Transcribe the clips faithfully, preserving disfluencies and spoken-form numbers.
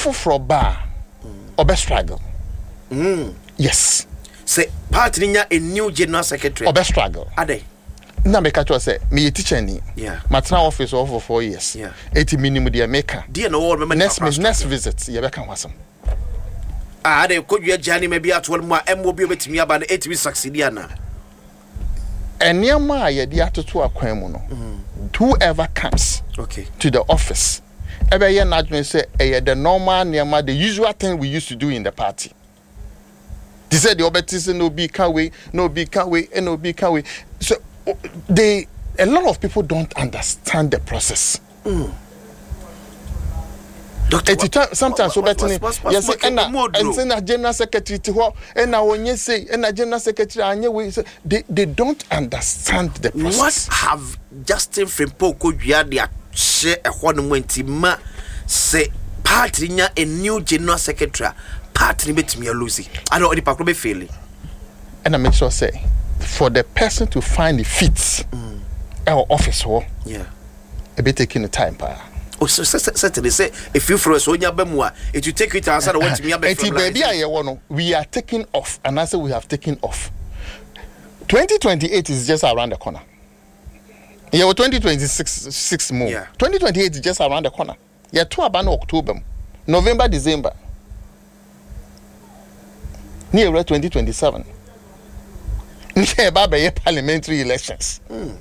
for for bar or best struggle. Mm. Yes. Say party nya a new general secretary. Or best struggle. Ade. Na me catch say me teacher ni. Yeah. Matna office for four years. Yeah. eighty minimum dia maker. Dear no remember next next visit ye be kan wasam. Ah, they could you journey maybe at one more M will be with me about eight we succeed na. And near my ye dia to to akwan mu no. Whoever comes okay to the office. Ebe ye na adwene say eh the normal near the usual thing we used to do in the party. They said the obetisi no be can we, no be can we, and no be can we. So they a lot of people don't understand the process. Mm. Doctor, what, sometimes what, what, what, what, yes, and na general secretary to what, and now when you say, and general secretary, and you they they don't understand the process. What have Justin Frimpong Kojuadia share a one twenty ma say party nya a new general secretary party bet me Lucy. I know the park be failing. And I make sure say for the person to find the fits mm. our office war, yeah, a bit taking the time pa. Oh, so certainly say if you for us when you bemwa, it you take it answer what me baby I want we are taking off and I say we have taken off. twenty twenty-eight is just around the corner. Yeah, twenty twenty-six six more. Yeah. twenty twenty-eight is just around the corner. Yeah, two about October, November, December. Near twenty twenty-seven. Yeah, Baba parliamentary elections. Mm.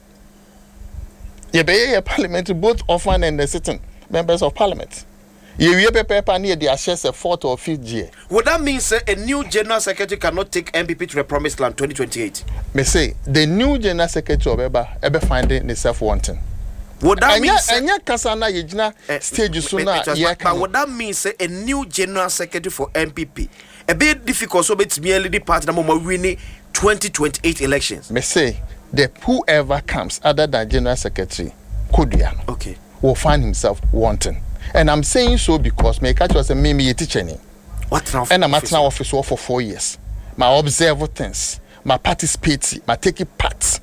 Yeah, be parliamentary both orphan and the sitting members of parliament. Yeah, we paper near the assess a fourth or fifth year. Would that mean say a new general secretary cannot take M P P to the promised land twenty twenty-eight? Me say the new general secretary of Eba ever finding itself wanting. Would that mean say anya kasana yejina stage so na yeah, but would that mean say a new general secretary for M P P a bit difficult so it's merely the party number winning twenty twenty-eight elections? Me say the whoever comes other than general secretary Koduano okay will find himself wanting. And I'm saying so because my catch was a mimi teacher. What now? And I'm at now office for four years. My observe things, my participate, my taking part.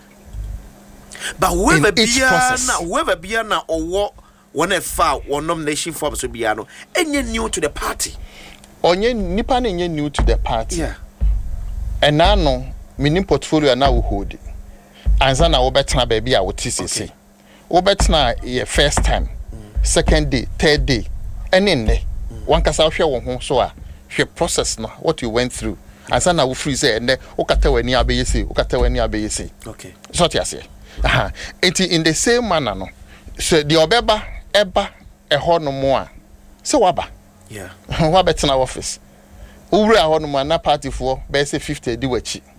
But whoever be na, whoever be na or what one a file or nomination forms to be ano, and you're new to the party. Onye nipa ne new to the party. Yeah. And now no, minim portfolio na wo hold. Anza na wo betna baby a wo T C C. Wo betna ye first time. Second day, third day, and in there, one can say, one so a process now, what you went through. And so now we freeze and then, Okata when you are B S C, Okata when you are B S C. Okay. So what you say? Aha. It in the same manner, no. So the Obeba, Eba, a horn no more. So waba. Yeah. What better in our office? Ure a horn no na party for, B S C fifty, do what she.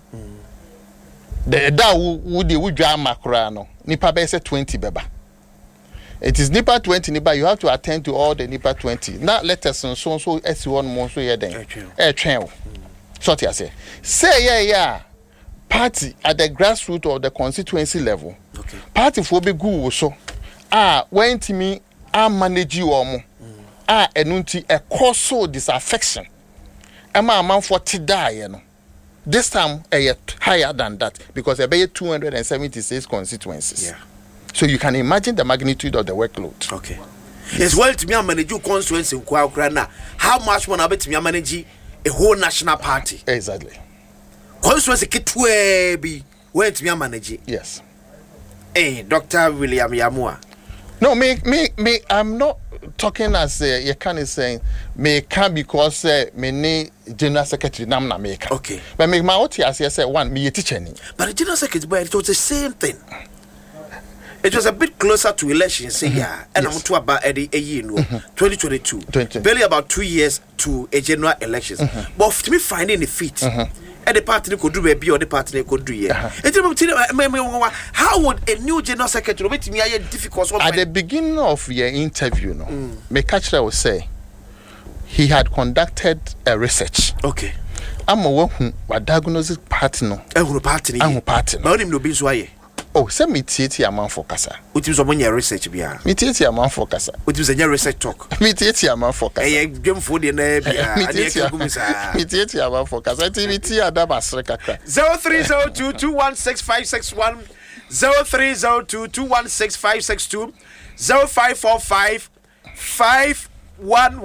The da would the wood drama crano, Nipa B S C twenty beba. It is Nipa twenty Nipa. You have to attend to all the Nipa twenty. Not letters and so so S one more so yeah then. Eh train. So what I say. Say yeah yeah. Party at the grassroots of the constituency level. Okay. Party for be good so. Ah when to me I manage you omo. Ah enunti a cause so disaffection. Am a man for to die you know. This time a higher than that because I be two hundred seventy-six constituencies. Yeah. So you can imagine the magnitude of the workload. Okay. It's well to me manage your constituency in Kwaukrana. How much one about me manage a whole national party? Exactly. Constituency kitwe be where to me manage. Yes. Hey, Doctor William Yamua. No, me me me I'm not talking as uh, you can saying me can because uh, me ne general secretary nam na make. Okay. But me my what I say one me teacher ni. But the general secretary but it was the same thing. It was a bit closer to elections, say, mm-hmm. yeah, and yes. I'm talking about a year, no, twenty twenty-two, barely about two years to a general elections. Mm-hmm. But to me, finding the feet, mm-hmm. and the party could do a B or the party could do, yeah. Uh-huh. How would a new general secretary make me a difficult? At the beginning of your interview, no, mm. Mekachra will say he had conducted a research. Okay. I'm a one who diagnosis party, no, I'm party, I'm party, but I'm no business why. Oh, send me T a man for Casa. What is on your research? Be me T a man for Casa. What is a research talk? Me T a man for Casa. I game for the name. Me T a man for Casa. T V T a dabasreka. Zero three zero two two one six five six one zero three zero two two one six five six two zero five four five five one.